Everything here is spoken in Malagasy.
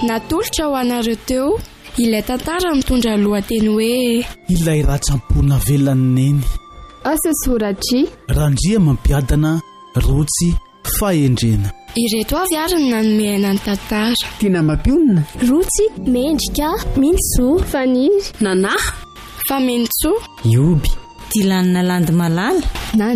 natolotra ho anareo teo ilay tantara mitondra lohateny hoe ilay ratsampona velany neny. Asa soratry Randria mampiadana rotsy fahendrena. Ireto avy ary ny nanomehana ny tantara. Tina Mampionina, Rotsy, Mendrika, Minso, Faniry, Nanahy, Famentso, Ioby, Tilanina Landy Malala.